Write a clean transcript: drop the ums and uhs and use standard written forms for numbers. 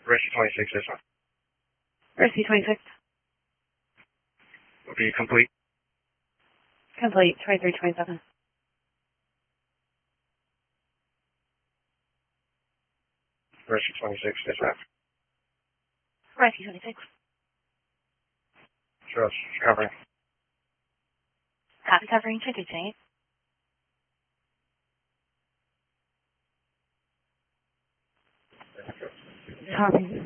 Rescue 26 is on. Rescue 26. Will be complete. Complete. 2327. Rescue 26 is on. Rescue 26. Trust. Covering. Copy covering 28. Copy.